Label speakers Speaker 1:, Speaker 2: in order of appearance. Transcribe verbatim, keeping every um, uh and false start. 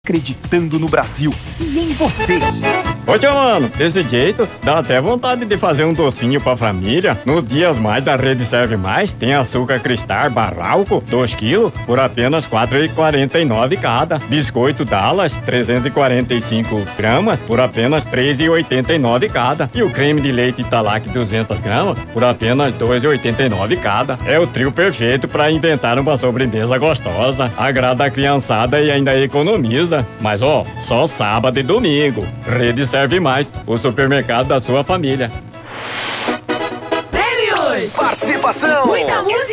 Speaker 1: acreditando no Brasil e em você.
Speaker 2: Ô tio mano, desse jeito dá até vontade de fazer um docinho pra família. Nos dias mais da Rede Serve Mais tem açúcar cristal Barralco, dois quilos, por apenas quatro reais e quarenta e nove cada. Biscoito Dallas, trezentos e quarenta e cinco gramas, por apenas três reais e oitenta e nove cada. E o creme de leite Italac duzentas gramas, por apenas dois reais e oitenta e nove cada. É o trio perfeito pra inventar uma sobremesa gostosa, agrada a criançada e ainda economiza. Mas ó, só sábado e domingo. Rede Serve Mais, o supermercado da sua família.
Speaker 3: Prêmios!
Speaker 1: Participação!
Speaker 3: Muita música!